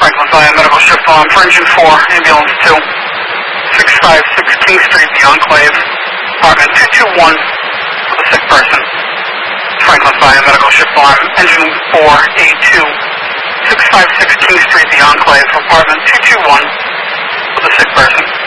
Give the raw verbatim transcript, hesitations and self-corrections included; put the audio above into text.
Franklin Via Medical Shift Alarm for Engine four, Ambulance two, six five six King Street, The Enclave, Apartment two two one, with a sick person. Franklin Via Medical Shift Alarm, Engine four, A two, six five six King Street, The Enclave, Apartment two two one, with a sick person.